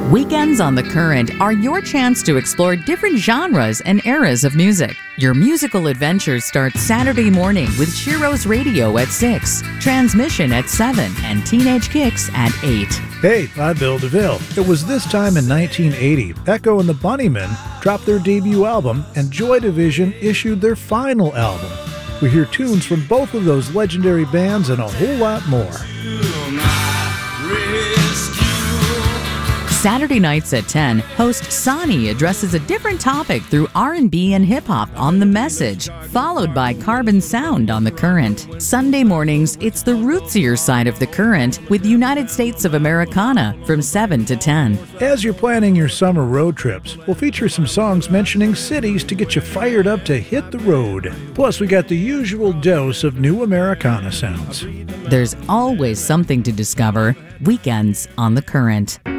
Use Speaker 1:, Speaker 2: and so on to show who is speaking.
Speaker 1: Weekends on the Current are your chance to explore different genres and eras of music. Your musical adventures start Saturday morning with Shiro's Radio at 6, Transmission at 7, and Teenage Kicks at 8.
Speaker 2: Hey, I'm Bill DeVille. It was this time in 1980, Echo and the Bunnymen dropped their debut album, and Joy Division issued their final album. We hear tunes from both of those legendary bands and a whole lot more.
Speaker 1: Saturday nights at 10, host Sonny addresses a different topic through R&B and hip-hop on The Message, followed by Carbon Sound on The Current. Sunday mornings, it's the rootsier side of The Current with United States of Americana from 7 to 10.
Speaker 2: As you're planning your summer road trips, we'll feature some songs mentioning cities to get you fired up to hit the road. Plus, we got the usual dose of new Americana sounds.
Speaker 1: There's always something to discover. Weekends on The Current.